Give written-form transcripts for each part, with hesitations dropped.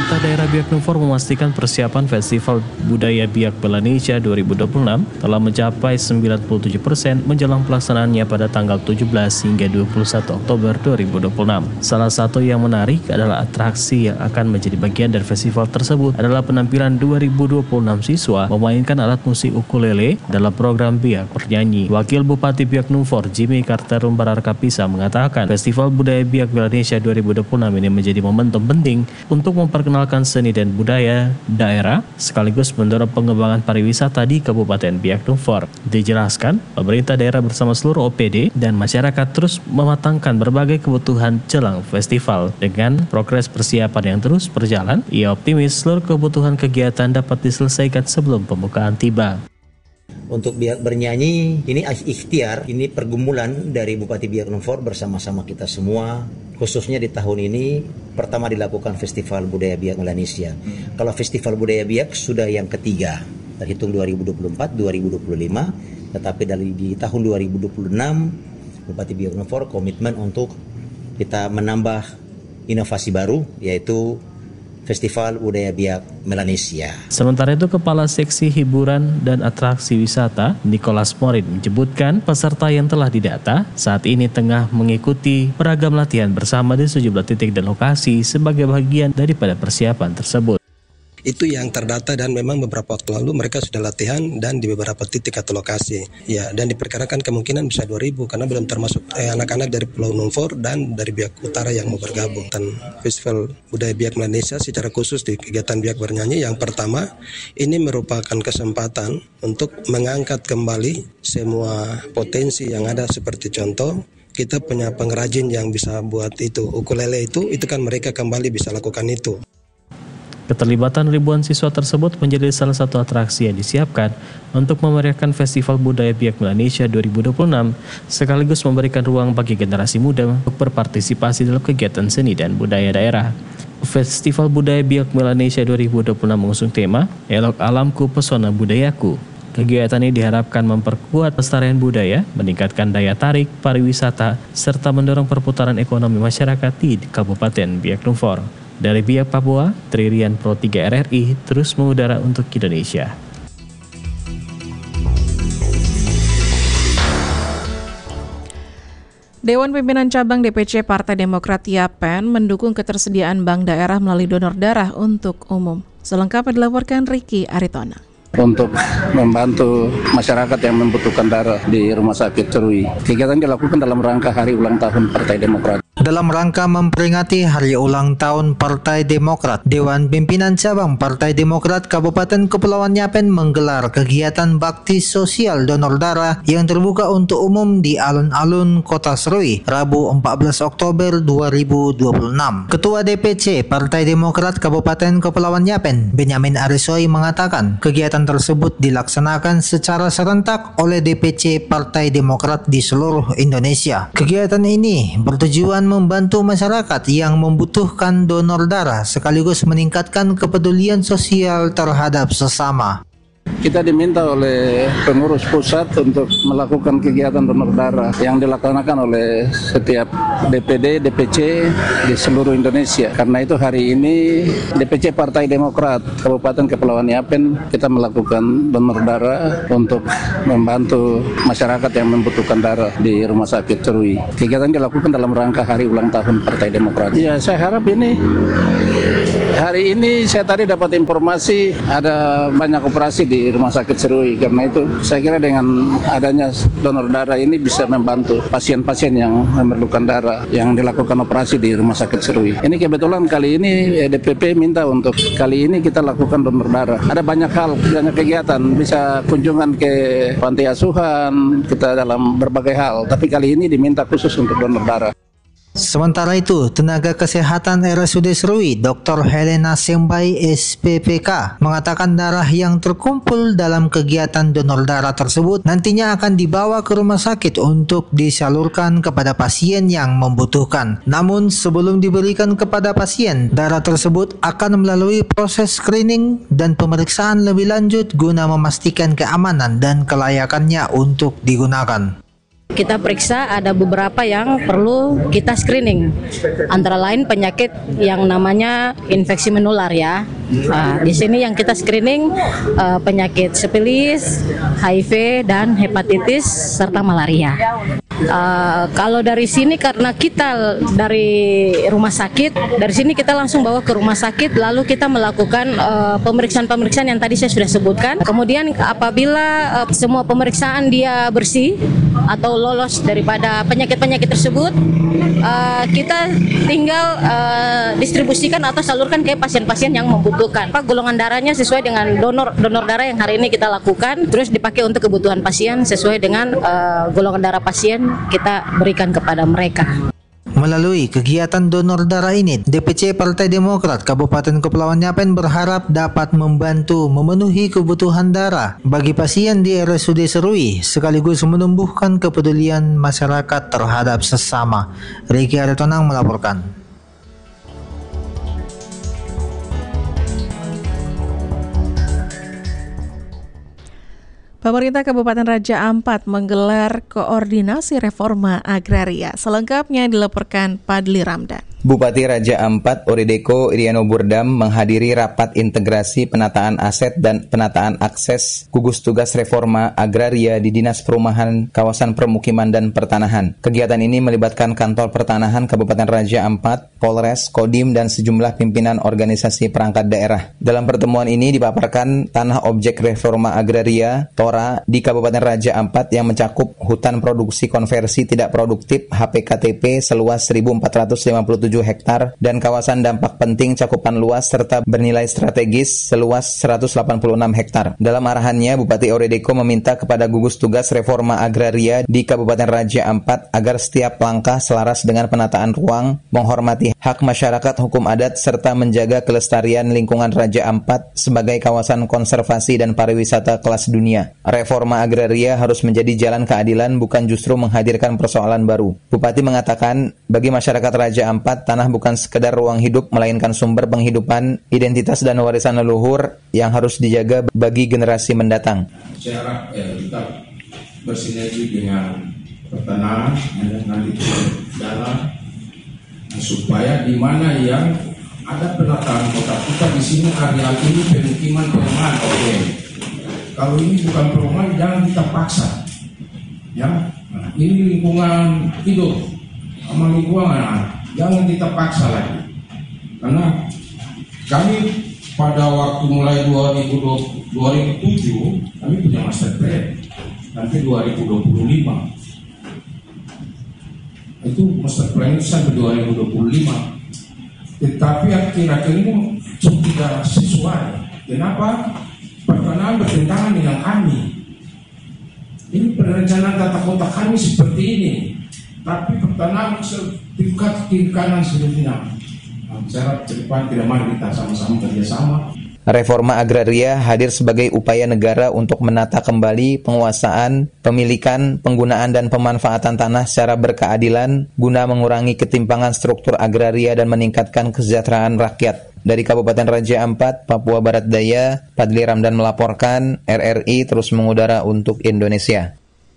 Pemerintah daerah Biak Numfor memastikan persiapan Festival Budaya Biak Melanesia 2026 telah mencapai 97% menjelang pelaksanaannya pada tanggal 17 hingga 21 Oktober 2026. Salah satu yang menarik adalah atraksi yang akan menjadi bagian dari festival tersebut adalah penampilan 2026 siswa memainkan alat musik ukulele dalam program Biak Bernyanyi. Wakil Bupati Biak Numfor Jimmy Carter Rumbararkapisa mengatakan Festival Budaya Biak Melanesia 2026 ini menjadi momentum penting untuk memperkenalkan seni dan budaya daerah sekaligus mendorong pengembangan pariwisata di Kabupaten Biak Numfor. Dijelaskan, pemerintah daerah bersama seluruh OPD dan masyarakat terus mematangkan berbagai kebutuhan jelang festival. Dengan progres persiapan yang terus berjalan, ia optimis seluruh kebutuhan kegiatan dapat diselesaikan sebelum pembukaan tiba. Untuk Biak Bernyanyi, ini ikhtiar, ini pergumulan dari Bupati Biak Numfor bersama-sama kita semua. Khususnya di tahun ini pertama dilakukan Festival Budaya Biak Melanesia. Kalau Festival Budaya Biak sudah yang ketiga, terhitung 2024-2025, tetapi di tahun 2026 Bupati Biak Numfor komitmen untuk kita menambah inovasi baru, yaitu Festival Budaya Biak Melanesia. Sementara itu, Kepala Seksi Hiburan dan Atraksi Wisata, Nicholas Morin, menyebutkan peserta yang telah didata saat ini tengah mengikuti beragam latihan bersama di sejumlah titik dan lokasi sebagai bagian daripada persiapan tersebut. Itu yang terdata dan memang beberapa waktu lalu mereka sudah latihan dan di beberapa titik atau lokasi. Ya, dan diperkirakan kemungkinan bisa 2.000 karena belum termasuk anak-anak dari Pulau Numfor dan dari Biak Utara yang mau bergabung. Dan Festival Budaya Biak Melanesia secara khusus di kegiatan Biak Bernyanyi yang pertama ini merupakan kesempatan untuk mengangkat kembali semua potensi yang ada, seperti contoh kita punya pengrajin yang bisa buat itu ukulele itu kan mereka kembali bisa lakukan itu. Keterlibatan ribuan siswa tersebut menjadi salah satu atraksi yang disiapkan untuk memeriahkan Festival Budaya Biak Melanesia 2026 sekaligus memberikan ruang bagi generasi muda untuk berpartisipasi dalam kegiatan seni dan budaya daerah. Festival Budaya Biak Melanesia 2026 mengusung tema Elok Alamku Pesona Budayaku. Kegiatan ini diharapkan memperkuat pelestarian budaya, meningkatkan daya tarik pariwisata, serta mendorong perputaran ekonomi masyarakat di Kabupaten Biak Numfor. Dari Biak Papua, Tririan Pro 3 RRI terus mengudara untuk Indonesia. Dewan Pimpinan Cabang DPC Partai Demokrat Yapen mendukung ketersediaan bank daerah melalui donor darah untuk umum. Selengkapnya dilaporkan Ricky Aritona. Untuk membantu masyarakat yang membutuhkan darah di Rumah Sakit Cerui. Kegiatan dilakukan dalam rangka Hari Ulang Tahun Partai Demokrat. Dalam rangka memperingati Hari Ulang Tahun Partai Demokrat, Dewan Pimpinan Cabang Partai Demokrat Kabupaten Kepulauan Yapen menggelar kegiatan bakti sosial donor darah yang terbuka untuk umum di alun-alun Kota Serui, Rabu 14 Oktober 2026. Ketua DPC Partai Demokrat Kabupaten Kepulauan Yapen, Benyamin Arisoi mengatakan, kegiatan tersebut dilaksanakan secara serentak oleh DPC Partai Demokrat di seluruh Indonesia. Kegiatan ini bertujuan membantu masyarakat yang membutuhkan donor darah sekaligus meningkatkan kepedulian sosial terhadap sesama. Kita diminta oleh pengurus pusat untuk melakukan kegiatan donor darah yang dilaksanakan oleh setiap DPD, DPC di seluruh Indonesia. Karena itu hari ini DPC Partai Demokrat Kabupaten Kepulauan Yapen kita melakukan donor darah untuk membantu masyarakat yang membutuhkan darah di Rumah Sakit Cerui. Kegiatan dilakukan dalam rangka Hari Ulang Tahun Partai Demokrat. Ya, saya harap hari ini saya tadi dapat informasi ada banyak operasi di Rumah Sakit Cerui. Karena itu saya kira dengan adanya donor darah ini bisa membantu pasien-pasien yang memerlukan darah yang dilakukan operasi di Rumah Sakit Cerui. Ini kebetulan kali ini DPP minta untuk kali ini kita lakukan donor darah. Ada banyak hal, banyak kegiatan, bisa kunjungan ke panti asuhan, kita dalam berbagai hal. Tapi kali ini diminta khusus untuk donor darah. Sementara itu, tenaga kesehatan RSUD Serui, Dr. Helena Sembai SPPK, mengatakan darah yang terkumpul dalam kegiatan donor darah tersebut nantinya akan dibawa ke rumah sakit untuk disalurkan kepada pasien yang membutuhkan. Namun, sebelum diberikan kepada pasien, darah tersebut akan melalui proses screening dan pemeriksaan lebih lanjut guna memastikan keamanan dan kelayakannya untuk digunakan. Kita periksa ada beberapa yang perlu kita screening, antara lain penyakit yang namanya infeksi menular ya. Nah, di sini yang kita screening penyakit sifilis, HIV dan hepatitis serta malaria. Kalau dari sini karena kita dari rumah sakit, dari sini kita langsung bawa ke rumah sakit, lalu kita melakukan pemeriksaan yang tadi saya sudah sebutkan. Kemudian apabila semua pemeriksaan dia bersih atau lolos daripada penyakit-penyakit tersebut, kita tinggal distribusikan atau salurkan ke pasien-pasien yang membutuhkan. Golongan darahnya sesuai dengan donor darah yang hari ini kita lakukan, terus dipakai untuk kebutuhan pasien sesuai dengan golongan darah pasien kita berikan kepada mereka. Melalui kegiatan donor darah ini, DPC Partai Demokrat Kabupaten Kepulauan Yapen berharap dapat membantu memenuhi kebutuhan darah bagi pasien di RSUD Serui, sekaligus menumbuhkan kepedulian masyarakat terhadap sesama. Ricky Aritonang melaporkan. Pemerintah Kabupaten Raja Ampat menggelar koordinasi reforma agraria. Selengkapnya dilaporkan Padli Ramdan. Bupati Raja Ampat Orideko Iriano Burdam menghadiri rapat integrasi penataan aset dan penataan akses gugus tugas reforma agraria di Dinas Perumahan Kawasan Permukiman dan Pertanahan. Kegiatan ini melibatkan Kantor Pertanahan Kabupaten Raja Ampat, Polres, Kodim, dan sejumlah pimpinan organisasi perangkat daerah. Dalam pertemuan ini dipaparkan tanah objek reforma agraria TORA di Kabupaten Raja Ampat yang mencakup hutan produksi konversi tidak produktif HPKTP seluas 1.457 hektar dan kawasan dampak penting cakupan luas serta bernilai strategis seluas 186 hektar. Dalam arahannya, Bupati Orideko meminta kepada gugus tugas reforma agraria di Kabupaten Raja Ampat agar setiap langkah selaras dengan penataan ruang, menghormati hak masyarakat hukum adat serta menjaga kelestarian lingkungan Raja Ampat sebagai kawasan konservasi dan pariwisata kelas dunia. Reforma agraria harus menjadi jalan keadilan, bukan justru menghadirkan persoalan baru. Bupati mengatakan, bagi masyarakat Raja Ampat, tanah bukan sekedar ruang hidup, melainkan sumber penghidupan, identitas dan warisan leluhur yang harus dijaga bagi generasi mendatang. Cara kita bersinergi dengan pertanahan, dengan dalam supaya di mana yang ada penataan kota kita di sini area ini pemukiman perumahan, oke. Kalau ini bukan perumahan, jangan kita paksa. Ya, nah, ini lingkungan hidup, sama lingkungan. Jangan kita paksa lagi, karena kami pada waktu mulai 2007 kami punya master plan sampai 2025. Itu master plan itu sampai 2025. Tetapi akhir-akhir ini tidak sesuai. Kenapa? Pertanahan bertentangan dengan kami. Ini perencanaan tata kota kami seperti ini. Tapi pertanahan sertifikat kiri kanan sebenarnya. Saya ke depan tidak mari kita sama-sama kerjasama. Reforma agraria hadir sebagai upaya negara untuk menata kembali penguasaan, pemilikan, penggunaan dan pemanfaatan tanah secara berkeadilan guna mengurangi ketimpangan struktur agraria dan meningkatkan kesejahteraan rakyat. Dari Kabupaten Raja Ampat, Papua Barat Daya, Padli Ramdan melaporkan, RRI terus mengudara untuk Indonesia.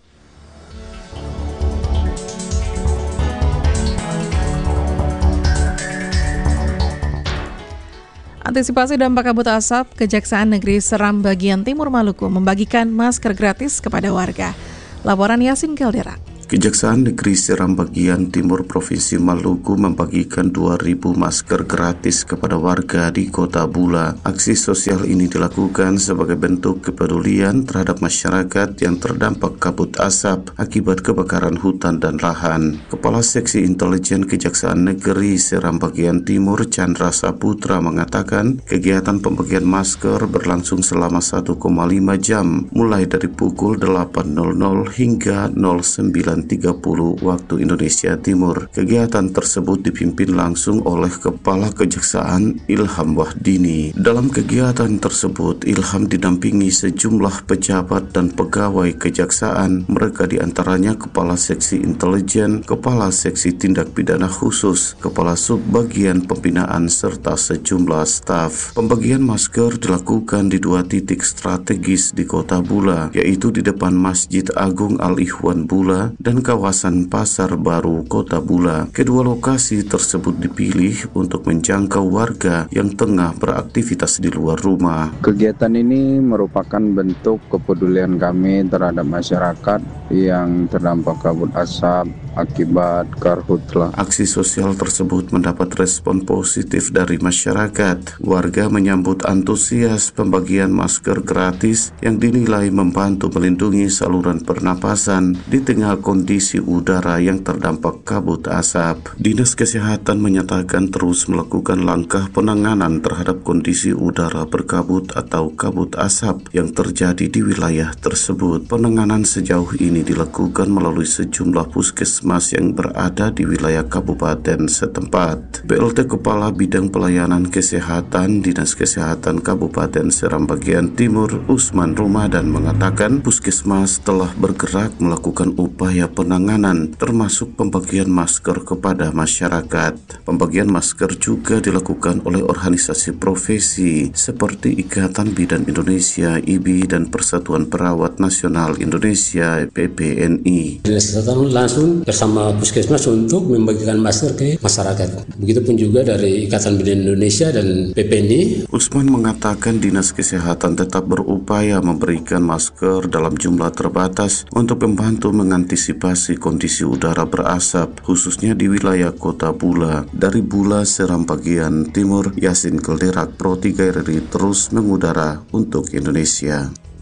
Antisipasi dampak kabut asap, Kejaksaan Negeri Seram bagian Timur Maluku membagikan masker gratis kepada warga. Laporan Yasin Caldera. Kejaksaan Negeri Seram bagian Timur Provinsi Maluku membagikan 2.000 masker gratis kepada warga di Kota Bula. Aksi sosial ini dilakukan sebagai bentuk kepedulian terhadap masyarakat yang terdampak kabut asap akibat kebakaran hutan dan lahan. Kepala Seksi Intelijen Kejaksaan Negeri Seram bagian Timur Chandra Saputra mengatakan kegiatan pembagian masker berlangsung selama 1,5 jam mulai dari pukul 8.00 hingga 09.30 waktu Indonesia Timur. Kegiatan tersebut dipimpin langsung oleh Kepala Kejaksaan Ilham Wahdini. Dalam kegiatan tersebut, Ilham didampingi sejumlah pejabat dan pegawai kejaksaan. Mereka diantaranya Kepala Seksi Intelijen, Kepala Seksi Tindak Pidana Khusus, Kepala Subbagian Pembinaan, serta sejumlah staf. Pembagian masker dilakukan di 2 titik strategis di Kota Bula, yaitu di depan Masjid Agung Al-Ikhwan Bula dan kawasan Pasar Baru Kota Bula. Kedua lokasi tersebut dipilih untuk menjangkau warga yang tengah beraktivitas di luar rumah. Kegiatan ini merupakan bentuk kepedulian kami terhadap masyarakat yang terdampak kabut asap akibat karhutla. Aksi sosial tersebut mendapat respon positif dari masyarakat. Warga menyambut antusias pembagian masker gratis yang dinilai membantu melindungi saluran pernapasan di tengah kondisi udara yang terdampak kabut asap. Dinas Kesehatan menyatakan terus melakukan langkah penanganan terhadap kondisi udara berkabut atau kabut asap yang terjadi di wilayah tersebut. Penanganan sejauh ini dilakukan melalui sejumlah puskesmas yang berada di wilayah kabupaten setempat. PLT Kepala Bidang Pelayanan Kesehatan Dinas Kesehatan Kabupaten Seram Bagian Timur Usman Ramadan mengatakan puskesmas telah bergerak melakukan upaya penanganan termasuk pembagian masker kepada masyarakat. Pembagian masker juga dilakukan oleh organisasi profesi seperti Ikatan Bidan Indonesia (IBI) dan Persatuan Perawat Nasional Indonesia (PPNI). Dinas Kesehatan langsung bersama puskesmas untuk membagikan masker ke masyarakat. Begitupun juga dari Ikatan Bidan Indonesia dan PPNI. Usman mengatakan Dinas Kesehatan tetap berupaya memberikan masker dalam jumlah terbatas untuk membantu mengantisipasi kondisi udara berasap, khususnya di wilayah Kota Bula. Dari Bula, Seram Bagian Timur, Yasin Kelderak, Pro 3 RRI terus mengudara untuk Indonesia.